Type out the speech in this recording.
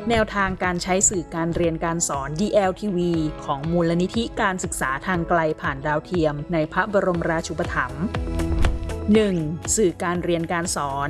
แนวทางการใช้สื่อการเรียนการสอน DLTV ของมูลนิธิการศึกษาทางไกลผ่านดาวเทียมในพระบรมราชูปถัมภ์ 1. สื่อการเรียนการสอน